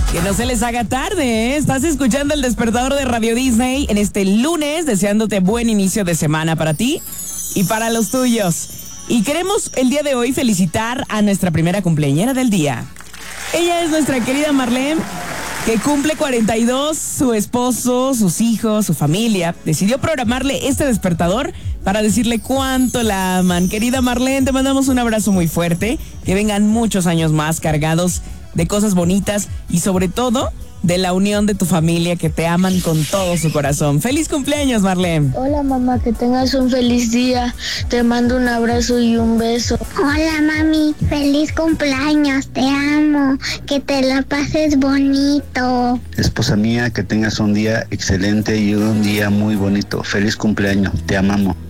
Que no se les haga tarde, ¿eh? Estás escuchando El Despertador de Radio Disney en este lunes, deseándote buen inicio de semana para ti y para los tuyos. Y queremos el día de hoy felicitar a nuestra primera cumpleañera del día. Ella es nuestra querida Marlene, que cumple 42, su esposo, sus hijos, su familia. Decidió programarle este despertador para decirle cuánto la aman. Querida Marlene, te mandamos un abrazo muy fuerte. Que vengan muchos años más cargados de cosas bonitas y sobre todo de la unión de tu familia, que te aman con todo su corazón. ¡Feliz cumpleaños, Marlene! Hola mamá, que tengas un feliz día. Te mando un abrazo y un beso. Hola mami, feliz cumpleaños, te amo, que te la pases bonito. Esposa mía, que tengas un día excelente y un día muy bonito. Feliz cumpleaños, te amamos.